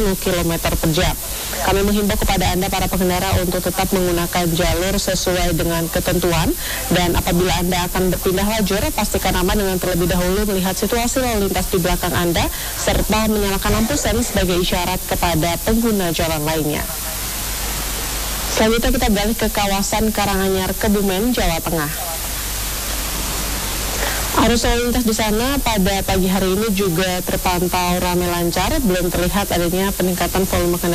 km per jam. Kami menghimbau kepada Anda para pengendara untuk tetap menggunakan jalur sesuai dengan ketentuan, dan apabila Anda akan berpindah lajur, pastikan aman dengan terlebih dahulu melihat situasi lalu lintas di belakang Anda serta menyalakan lampu sen sebagai isyarat kepada pengguna jalan lainnya. Selanjutnya kita beralih ke kawasan Karanganyar, Kebumen, Jawa Tengah. Arus lalu lintas di sana pada pagi hari ini juga terpantau ramai lancar, belum terlihat adanya peningkatan volume kendaraan